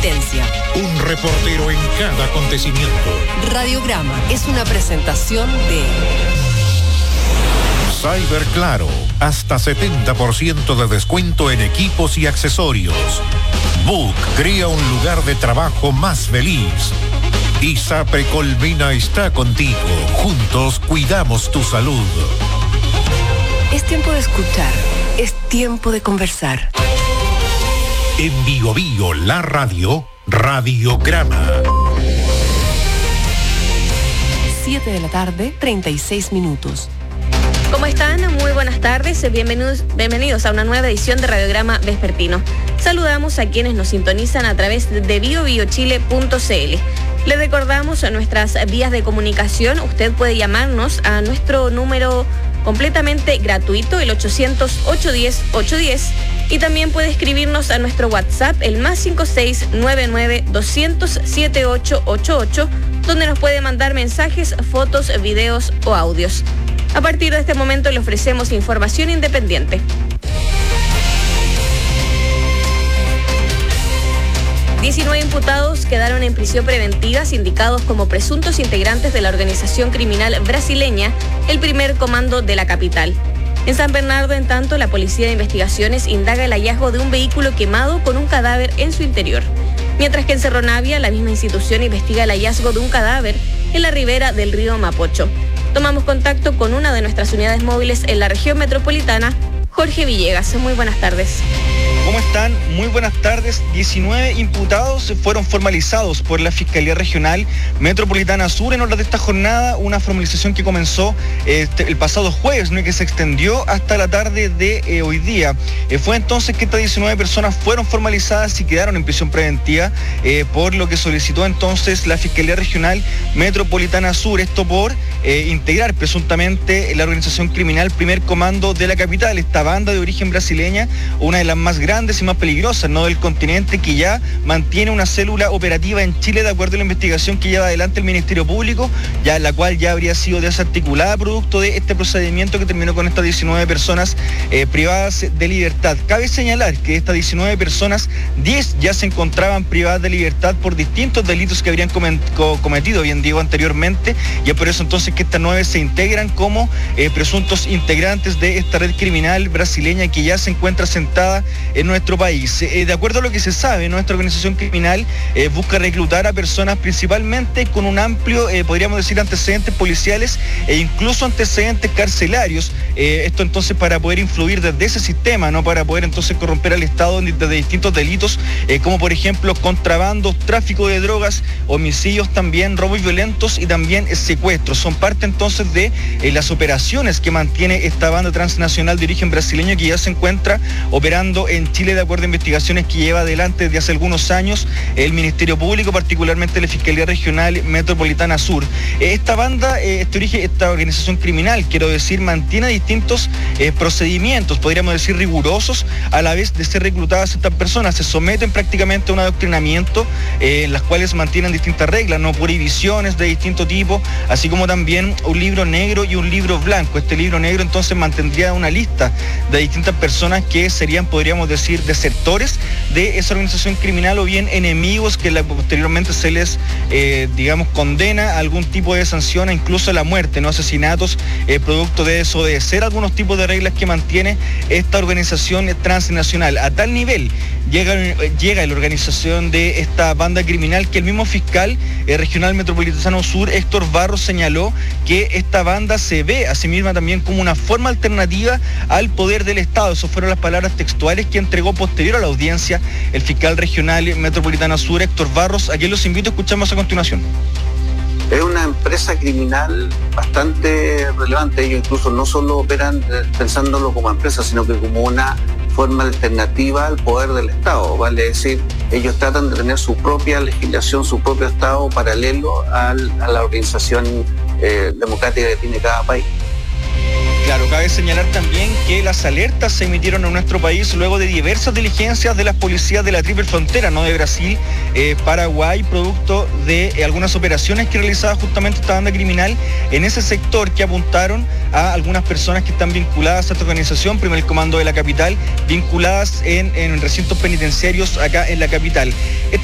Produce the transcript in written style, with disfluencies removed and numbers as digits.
competencia. Un reportero en cada acontecimiento. Radiograma es una presentación de Cyberclaro, hasta 70% de descuento en equipos y accesorios. Book crea un lugar de trabajo más feliz. ISAPRE Colmena está contigo. Juntos cuidamos tu salud. Es tiempo de escuchar. Es tiempo de conversar. En Bio Bio, la radio, Radiograma. 7 de la tarde, 36 minutos. ¿Cómo están? Muy buenas tardes. Bienvenidos a una nueva edición de Radiograma Vespertino. Saludamos a quienes nos sintonizan a través de biobiochile.cl. Les recordamos nuestras vías de comunicación. Usted puede llamarnos a nuestro número completamente gratuito, el 800-810-810, y también puede escribirnos a nuestro WhatsApp, el +56 99 200 7888, donde nos puede mandar mensajes, fotos, videos o audios. A partir de este momento le ofrecemos información independiente. 19 imputados quedaron en prisión preventiva, sindicados como presuntos integrantes de la organización criminal brasileña, el primer comando de la capital. En San Bernardo, en tanto, la Policía de Investigaciones indaga el hallazgo de un vehículo quemado con un cadáver en su interior. Mientras que en Cerro Navia, la misma institución investiga el hallazgo de un cadáver en la ribera del río Mapocho. Tomamos contacto con una de nuestras unidades móviles en la región metropolitana, Jorge Villegas. Muy buenas tardes. ¿Cómo están? Muy buenas tardes. 19 imputados fueron formalizados por la Fiscalía Regional Metropolitana Sur en horas de esta jornada, una formalización que comenzó el pasado jueves, ¿no?, y que se extendió hasta la tarde de hoy día. Fue entonces que estas 19 personas fueron formalizadas y quedaron en prisión preventiva, por lo que solicitó entonces la Fiscalía Regional Metropolitana Sur, esto por integrar presuntamente la organización criminal Primer Comando de la capital, esta banda de origen brasileña, una de las más grandes y más peligrosas, ¿no?, del continente, que ya mantiene una célula operativa en Chile de acuerdo a la investigación que lleva adelante el Ministerio Público, ya la cual ya habría sido desarticulada producto de este procedimiento que terminó con estas 19 personas privadas de libertad. Cabe señalar que de estas 19 personas, 10 ya se encontraban privadas de libertad por distintos delitos que habrían cometido, bien digo, anteriormente, y es por eso entonces que estas 9 se integran como presuntos integrantes de esta red criminal brasileña que ya se encuentra sentada en nuestro país. De acuerdo a lo que se sabe, nuestra organización criminal busca reclutar a personas principalmente con un amplio, podríamos decir, antecedentes policiales e incluso antecedentes carcelarios. Esto entonces para poder influir desde ese sistema, ¿no?, para poder entonces corromper al Estado desde distintos delitos, como por ejemplo contrabando, tráfico de drogas, homicidios también, robos violentos y también secuestros. Son parte entonces de las operaciones que mantiene esta banda transnacional de origen brasileño que ya se encuentra operando en Chile de acuerdo a investigaciones que lleva adelante desde hace algunos años el Ministerio Público, particularmente la Fiscalía Regional Metropolitana Sur. Esta banda, esta organización criminal, quiero decir, mantiene distintos procedimientos, podríamos decir rigurosos, a la vez de ser reclutadas estas personas. Se someten prácticamente a un adoctrinamiento en las cuales mantienen distintas reglas, no prohibiciones de distinto tipo, así como también un libro negro y un libro blanco. Este libro negro entonces mantendría una lista de distintas personas que serían, podríamos decir, desertores de esa organización criminal o bien enemigos que posteriormente se les, condena a algún tipo de sanción, incluso a la muerte, no asesinatos, producto de desobedecer algunos tipos de reglas que mantiene esta organización transnacional. A tal nivel llega la organización de esta banda criminal que el mismo fiscal regional metropolitano sur, Héctor Barros, señaló que esta banda se ve a sí misma también como una forma alternativa al poder del Estado. Esas fueron las palabras textuales que entregó posterior a la audiencia el fiscal regional metropolitano sur, Héctor Barros, a quien los invito a escuchamos a continuación. Es una empresa criminal bastante relevante. Ellos incluso no solo operan pensándolo como empresa, sino que como una forma alternativa al poder del Estado. Vale decir, ellos tratan de tener su propia legislación, su propio Estado paralelo a la organización democrática que tiene cada país. Claro, cabe señalar también que las alertas se emitieron en nuestro país luego de diversas diligencias de las policías de la triple frontera, ¿no?, de Brasil, Paraguay, producto de algunas operaciones que realizaba justamente esta banda criminal en ese sector, que apuntaron a algunas personas que están vinculadas a esta organización, Primer Comando de la capital, vinculadas en recintos penitenciarios acá en la capital.